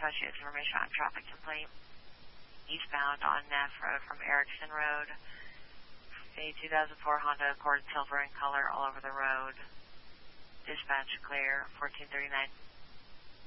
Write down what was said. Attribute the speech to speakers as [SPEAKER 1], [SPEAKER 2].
[SPEAKER 1] Associates information on traffic complaint. Eastbound on Neff Road from Erickson Road. A 2004 Honda Accord silver in color all over the road. Dispatch clear, 1439.